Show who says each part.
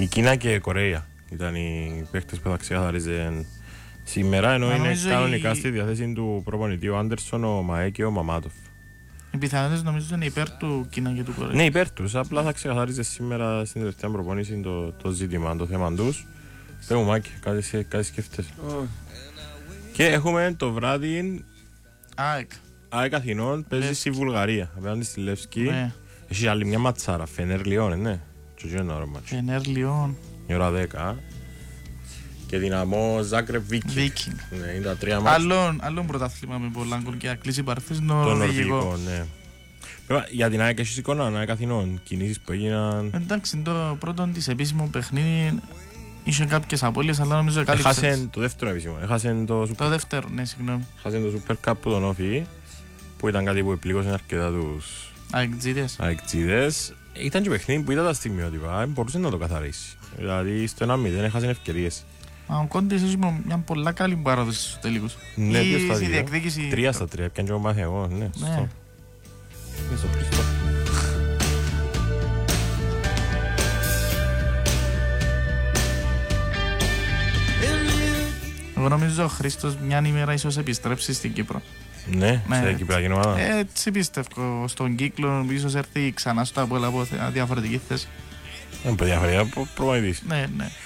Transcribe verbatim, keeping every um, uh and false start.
Speaker 1: Η Κίνα και η Κορέα ήταν οι παίκτες που θα ξεκαθαρίζουν σήμερα, ενώ
Speaker 2: Μα
Speaker 1: είναι
Speaker 2: νομίζω
Speaker 1: κανονικά
Speaker 2: η-
Speaker 1: στη διαθέση του προπονητή ο Άντερσον, ο Μαέ και ο Μαμάτοφ.
Speaker 2: Οι πιθανότητες νομίζω είναι υπέρ του Κίνα και του Κορέα.
Speaker 1: Ναι, υπέρ τους, απλά θα ξεκαθαρίζει σήμερα στην τελευταία προπονήση το, το ζήτημα, το θέμα τους. Πες μου Μάκη, κάτι, σκε- κάτι σκέφτεσαι.
Speaker 3: Oh.
Speaker 1: Και έχουμε το βράδυ
Speaker 2: ΑΕΚ.
Speaker 1: ΑΕΚ Αθηνών, παίζει
Speaker 2: Λεύσκη.
Speaker 1: στη Βουλγαρία, απέναντι στη Λεύσκη.
Speaker 2: Ναι.
Speaker 1: Έχει άλλη μια ματσάρα, Φενέρ Λιόν, ναι. Τι είναι ώρα μάτσο.
Speaker 2: Φενέρ Λιόν.
Speaker 1: Η ώρα δέκα. Και Δυναμό Ζάγκρεπ Βίκινγκ.
Speaker 2: Βίκινγκ.
Speaker 1: Ναι, είναι τα τρία μάτια.
Speaker 2: Άλλον, άλλον πρωτάθλημα με πολλά γκολ και ακλήσει παρθείς
Speaker 1: Το
Speaker 2: νορβηγικό.
Speaker 1: νορβηγικό, ναι. Βέβαια, για την ΑΕΚ έχεις εικόνα, ΑΕΚ Αθηνών, κινήσεις που έγιναν.
Speaker 2: Εντάξει, το πρώτο της επίσημο παιχνίδι είχε κάποιες απώλειες, αλλά νομίζω κάλυψε.
Speaker 1: Έχασε το δεύτερο επίσημο. Έχασε το,
Speaker 2: Το δεύτερο, ναι, συγγνώμη.
Speaker 1: έχασε το Super Cup που τον όφη, που ήταν κάτι που επλήγωσε αρκετά τους
Speaker 2: Αεκτζίδες.
Speaker 1: αεκτζίδες. Ήταν και παιχνίδι που ήταν τα στιγμιότυπα, δεν μπορούσε να το καθαρίσει. Δηλαδή στο ένα μηδέν έχασε ευκαιρίες.
Speaker 2: Μα ο Κόντις έχει μια πολλά καλή παράδοση στους τελικούς.
Speaker 1: Ναι,
Speaker 2: Ή
Speaker 1: ποιος στα
Speaker 2: στη
Speaker 1: δύο.
Speaker 2: διεκδίκηση.
Speaker 1: Τρία στα τρία, πιάνε και ο Μαθιαγός, ναι,
Speaker 2: Ναι.
Speaker 1: σωστό. Είναι στο πλήστο.
Speaker 2: Εγώ νομίζω ο Χρήστος μια ημέρα ίσως επιστρέψει στην Κύπρο.
Speaker 1: Ναι,
Speaker 2: Ναι.
Speaker 1: σε Κυπριακή ομάδα.
Speaker 2: Έτσι πιστεύω. Στον κύκλο ίσως έρθει ξανά στο Απόλλωνα από θε- διαφορετική θέση.
Speaker 1: Είναι πολύ διαφορετικά προπονητής.
Speaker 2: Ναι, ναι.